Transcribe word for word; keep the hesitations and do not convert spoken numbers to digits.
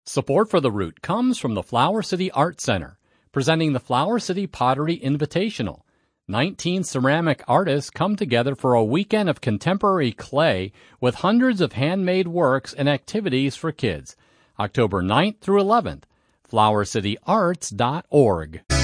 Support for the route comes from the Flower City Art Center, presenting the Flower City Pottery Invitational. nineteen ceramic artists come together for a weekend of contemporary clay with hundreds of handmade works and activities for kids. October ninth through eleventh. flower city arts dot org.